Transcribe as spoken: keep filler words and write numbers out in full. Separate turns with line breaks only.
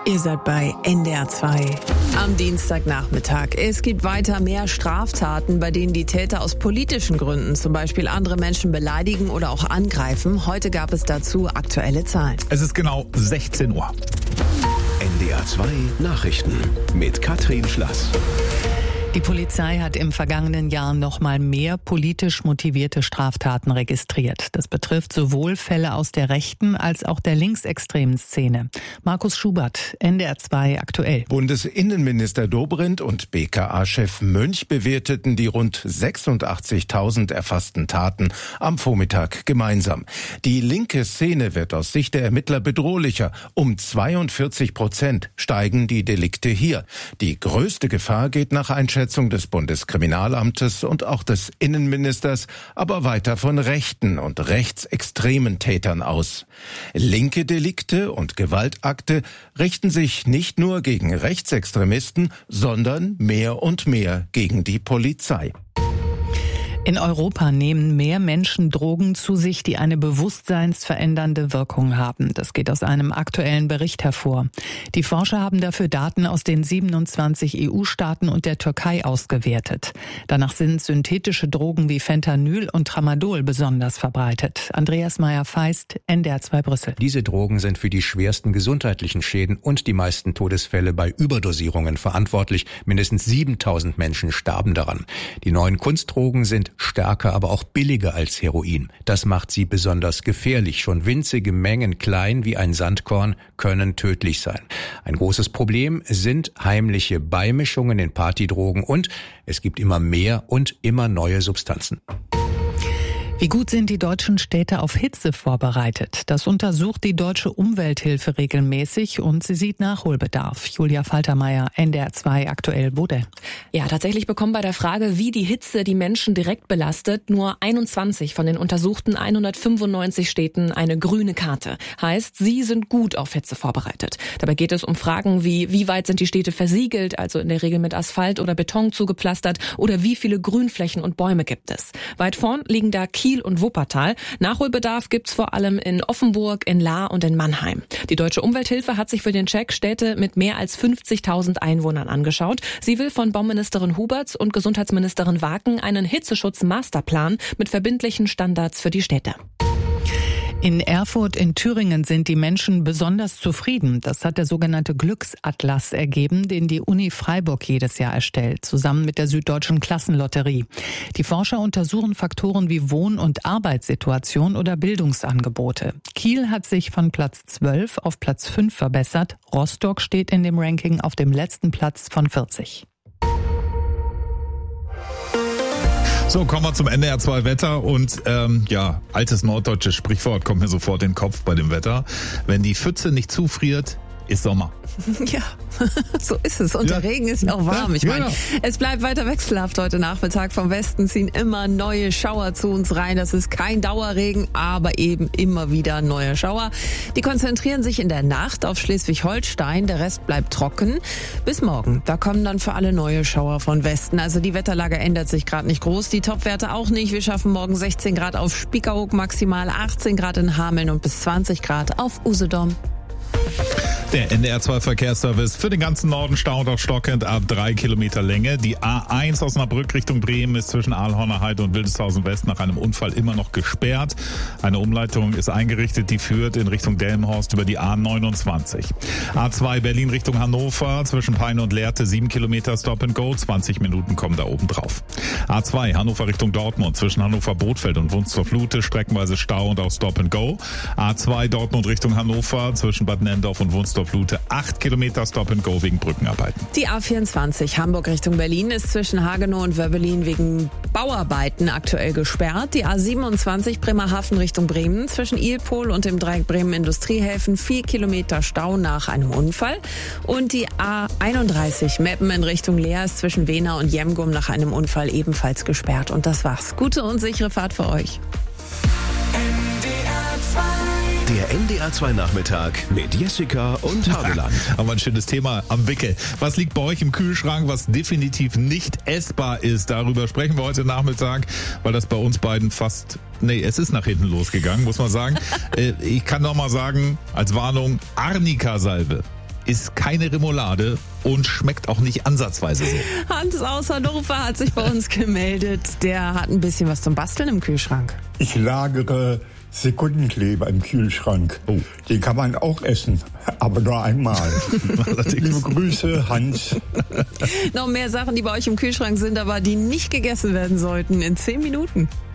Ihr seid bei N D R zwei am Dienstagnachmittag. Es gibt weiter mehr Straftaten, bei denen die Täter aus politischen Gründen zum Beispiel andere Menschen beleidigen oder auch angreifen. Heute gab es dazu aktuelle Zahlen.
Es ist genau sechzehn Uhr.
N D R zwei Nachrichten mit Katrin Schlass.
Die Polizei hat im vergangenen Jahr noch mal mehr politisch motivierte Straftaten registriert. Das betrifft sowohl Fälle aus der rechten als auch der linksextremen Szene. Markus Schubert, N D R zwei aktuell.
Bundesinnenminister Dobrindt und B K A-Chef Mönch bewerteten die rund sechsundachtzigtausend erfassten Taten am Vormittag gemeinsam. Die linke Szene wird aus Sicht der Ermittler bedrohlicher. Um zweiundvierzig Prozent steigen die Delikte hier. Die größte Gefahr geht nach Einschätzung des Bundeskriminalamtes und auch des Innenministers, aber weiter von rechten und rechtsextremen Tätern aus. Linke Delikte und Gewaltakte richten sich nicht nur gegen Rechtsextremisten, sondern mehr und mehr gegen die Polizei.
In Europa nehmen mehr Menschen Drogen zu sich, die eine bewusstseinsverändernde Wirkung haben. Das geht aus einem aktuellen Bericht hervor. Die Forscher haben dafür Daten aus den siebenundzwanzig E U-Staaten und der Türkei ausgewertet. Danach sind synthetische Drogen wie Fentanyl und Tramadol besonders verbreitet. Andreas Meyer-Feist, N D R zwei Brüssel.
Diese Drogen sind für die schwersten gesundheitlichen Schäden und die meisten Todesfälle bei Überdosierungen verantwortlich. Mindestens siebentausend Menschen starben daran. Die neuen Kunstdrogen sind stärker, aber auch billiger als Heroin. Das macht sie besonders gefährlich. Schon winzige Mengen, klein wie ein Sandkorn, können tödlich sein. Ein großes Problem sind heimliche Beimischungen in Partydrogen und es gibt immer mehr und immer neue Substanzen.
Wie gut sind die deutschen Städte auf Hitze vorbereitet? Das untersucht die Deutsche Umwelthilfe regelmäßig und sie sieht Nachholbedarf. Julia Faltermeier, N D R zwei aktuell, wo denn?
Ja, tatsächlich bekommen bei der Frage, wie die Hitze die Menschen direkt belastet, nur einundzwanzig von den untersuchten hundertfünfundneunzig Städten eine grüne Karte. Heißt, sie sind gut auf Hitze vorbereitet. Dabei geht es um Fragen wie, wie weit sind die Städte versiegelt, also in der Regel mit Asphalt oder Beton zugepflastert, oder wie viele Grünflächen und Bäume gibt es. Weit vorn liegen da Kiel und Wuppertal. Nachholbedarf gibt's vor allem in Offenburg, in Lahr und in Mannheim. Die Deutsche Umwelthilfe hat sich für den Check Städte mit mehr als fünfzigtausend Einwohnern angeschaut. Sie will von Bauministerin Huberts und Gesundheitsministerin Waken einen Hitzeschutz-Masterplan mit verbindlichen Standards für die Städte.
In Erfurt in Thüringen sind die Menschen besonders zufrieden. Das hat der sogenannte Glücksatlas ergeben, den die Uni Freiburg jedes Jahr erstellt, zusammen mit der Süddeutschen Klassenlotterie. Die Forscher untersuchen Faktoren wie Wohn- und Arbeitssituation oder Bildungsangebote. Kiel hat sich von Platz zwölf auf Platz fünf verbessert. Rostock steht in dem Ranking auf dem letzten Platz von vierzig.
So, kommen wir zum N D R zwei Wetter und ähm, ja, altes norddeutsches Sprichwort kommt mir sofort in den Kopf bei dem Wetter. Wenn die Pfütze nicht zufriert, ist Sommer.
Ja, so ist es. Und ja. Der Regen ist ja auch warm. Ich
ja,
meine,
ja.
Es bleibt weiter wechselhaft heute Nachmittag. Vom Westen ziehen immer neue Schauer zu uns rein. Das ist kein Dauerregen, aber eben immer wieder neue Schauer. Die konzentrieren sich in der Nacht auf Schleswig-Holstein. Der Rest bleibt trocken. Bis morgen. Da kommen dann für alle neue Schauer von Westen. Also die Wetterlage ändert sich gerade nicht groß. Die Topwerte auch nicht. Wir schaffen morgen sechzehn Grad auf Spiekeroog, maximal achtzehn Grad in Hameln und bis zwanzig Grad auf Usedom.
Der N D R zwei Verkehrsservice für den ganzen Norden staut auch stockend ab drei Kilometer Länge. Die A eins Osnabrück Richtung Bremen ist zwischen Aalhorner Heide und Wildeshausen West nach einem Unfall immer noch gesperrt. Eine Umleitung ist eingerichtet, die führt in Richtung Delmenhorst über die A neunundzwanzig. A zwei Berlin Richtung Hannover zwischen Peine und Lehrte sieben Kilometer Stop and Go, zwanzig Minuten kommen da oben drauf. A zwei Hannover Richtung Dortmund zwischen Hannover-Bothfeld und Wunstorf-Lute streckenweise Stau und auch Stop and Go. A zwei Dortmund Richtung Hannover zwischen Bad Nenndorf und Wunstorf-Lute acht Kilometer Stop and Go wegen Brückenarbeiten.
Die A vierundzwanzig Hamburg Richtung Berlin ist zwischen Hagenow und Wöbbelin wegen Bauarbeiten aktuell gesperrt. Die A siebenundzwanzig Bremerhaven Richtung Bremen zwischen Ilpol und dem Dreieck Bremen Industriehäfen vier Kilometer Stau nach einem Unfall. Und die A einunddreißig Meppen in Richtung Leer ist zwischen Wehna und Jemgum nach einem Unfall ebenfalls gesperrt. Und das war's. Gute und sichere Fahrt für euch.
Der N D R zwei Nachmittag mit Jessica und Hadeland.
Aber ein schönes Thema am Wickel. Was liegt bei euch im Kühlschrank, was definitiv nicht essbar ist? Darüber sprechen wir heute Nachmittag, weil das bei uns beiden fast, nee, es ist nach hinten losgegangen, muss man sagen. Ich kann noch mal sagen, als Warnung, Arnika-Salbe. ist keine Remoulade und schmeckt auch nicht ansatzweise so.
Hans aus Hannover hat sich bei uns gemeldet. Der hat ein bisschen was zum Basteln im Kühlschrank.
Ich lagere Sekundenkleber im Kühlschrank.
Oh.
Den kann man auch essen, aber nur einmal. Liebe Grüße, Hans.
Noch mehr Sachen, die bei euch im Kühlschrank sind, aber die nicht gegessen werden sollten. In zehn Minuten.